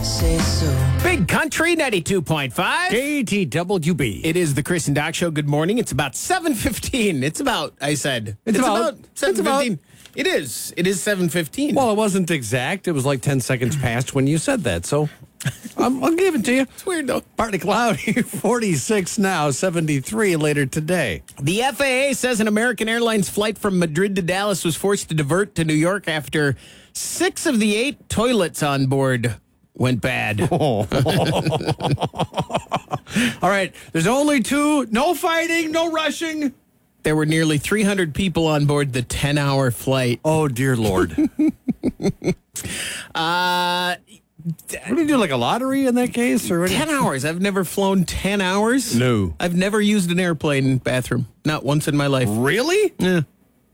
say so. Big Country 92.5. KTWB. It is the Chris and Doc Show. Good morning. It's about 7:15. It's about 7:15. It is 7:15. Well, it wasn't exact. It was like 10 seconds past when you said that. So I'll give it to you. It's weird, though. Partly cloudy, 46 now, 73 later today. The FAA says an American Airlines flight from Madrid to Dallas was forced to divert to New York after 6 of the 8 toilets on board went bad. All right. There's only 2. No fighting, no rushing. There were nearly 300 people on board the 10-hour flight. Oh, dear Lord. What do you do, like a lottery in that case? Or 10 hours. I've never flown 10 hours. No. I've never used an airplane bathroom. Not once in my life. Really? Yeah.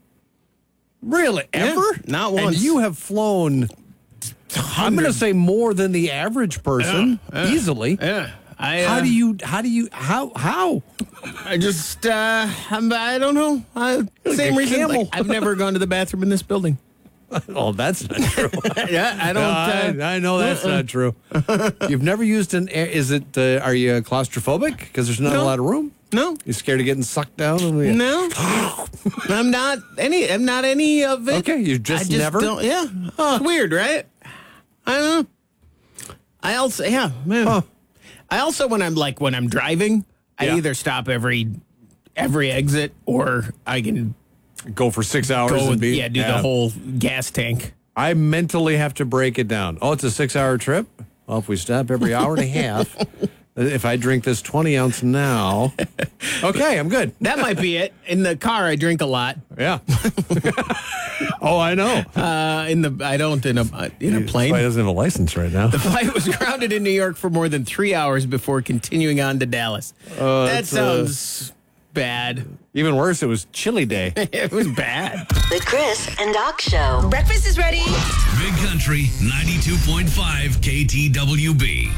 Really? Ever? Yeah, not once. And you have flown, I'm going to say more than the average person, easily. Yeah. How do you, how? I just, I don't know. Same a reason. camel. Like, I've never gone to the bathroom in this building. Oh, that's not true. Yeah, I don't. I know that's not true. You've never used an air, are you claustrophobic? Because there's not a lot of room? No. You scared of getting sucked down? No. I'm not any of it. Okay, you I just just never? don't, yeah. It's weird, right? I don't know. I also, yeah. Man. Huh. I also, when I'm driving, I either stop every exit or I can Go for 6 hours go and do the whole gas tank. I mentally have to break it down. Oh, it's a 6-hour trip? Well, if we stop every hour and a half, if I drink this 20-ounce now, okay, I'm good. That might be it. In the car, I drink a lot. Yeah. Oh, I know. In a plane. He doesn't have a license right now. The flight was grounded in New York for more than 3 hours before continuing on to Dallas. That sounds bad. Even worse, it was chilly day. It was bad. The Chris and Doc Show. Breakfast is ready. Big Country 92.5 KTWB.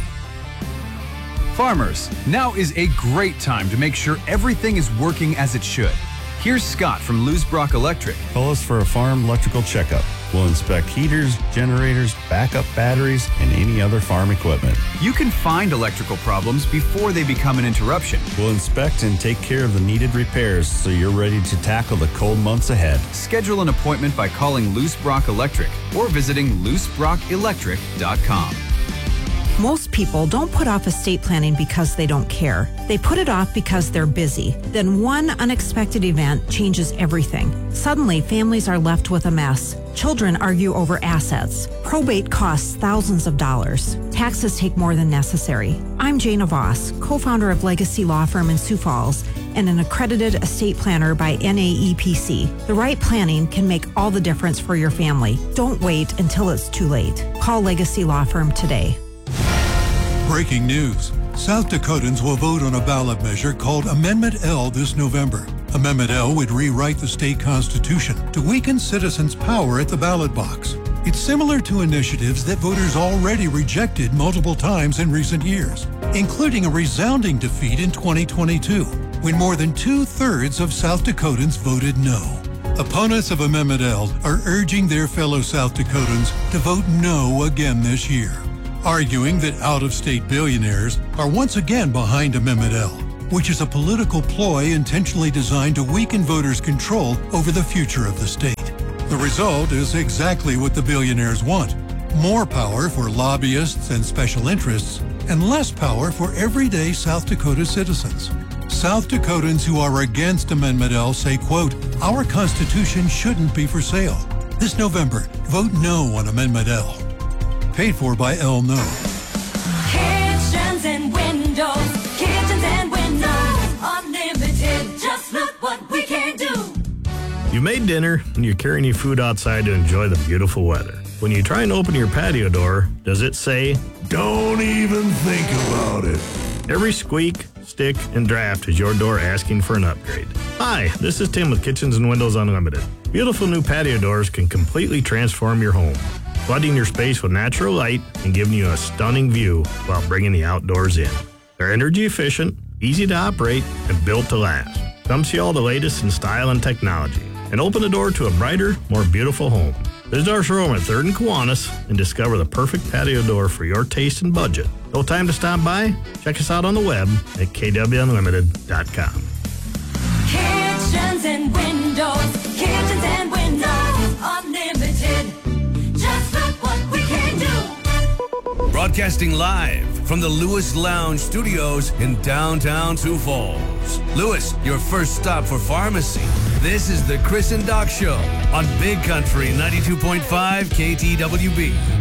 Farmers, now is a great time to make sure everything is working as it should. Here's Scott from Lusbrock Electric. Call us for a farm electrical checkup. We'll inspect heaters, generators, backup batteries, and any other farm equipment. You can find electrical problems before they become an interruption. We'll inspect and take care of the needed repairs so you're ready to tackle the cold months ahead. Schedule an appointment by calling Lusbrock Electric or visiting lusbrockelectric.com. Most people don't put off estate planning because they don't care. They put it off because they're busy. Then one unexpected event changes everything. Suddenly, families are left with a mess. Children argue over assets. Probate costs thousands of dollars. Taxes take more than necessary. I'm Jana Voss, co-founder of Legacy Law Firm in Sioux Falls and an accredited estate planner by NAEPC. The right planning can make all the difference for your family. Don't wait until it's too late. Call Legacy Law Firm today. Breaking news. South Dakotans will vote on a ballot measure called Amendment L this November. Amendment L would rewrite the state constitution to weaken citizens' power at the ballot box. It's similar to initiatives that voters already rejected multiple times in recent years, including a resounding defeat in 2022, when more than 2/3 of South Dakotans voted no. Opponents of Amendment L are urging their fellow South Dakotans to vote no again this year, arguing that out-of-state billionaires are once again behind Amendment L, which is a political ploy intentionally designed to weaken voters' control over the future of the state. The result is exactly what the billionaires want: more power for lobbyists and special interests, and less power for everyday South Dakota citizens. South Dakotans who are against Amendment L say, quote, "Our Constitution shouldn't be for sale." This November, vote no on Amendment L. Paid for by L No. Kitchens and windows. Kitchens and windows. Unlimited. Just look what we can do. You made dinner and you're carrying your food outside to enjoy the beautiful weather. When you try and open your patio door, does it say, "Don't even think about it"? Every squeak, stick, and draft is your door asking for an upgrade. Hi, this is Tim with Kitchens and Windows Unlimited. Beautiful new patio doors can completely transform your home, flooding your space with natural light and giving you a stunning view while bringing the outdoors in. They're energy efficient, easy to operate, and built to last. Come see all the latest in style and technology and open the door to a brighter, more beautiful home. Visit our showroom at 3rd and Kiwanis and discover the perfect patio door for your taste and budget. No time to stop by? Check us out on the web at kwunlimited.com. Kitchens and windows, kitchens and windows, unlimited. Just look what we can do. Broadcasting live from the Lewis Lounge Studios in downtown Sioux Falls. Lewis, your first stop for pharmacy. This is the Chris and Doc Show on Big Country 92.5 KTWB.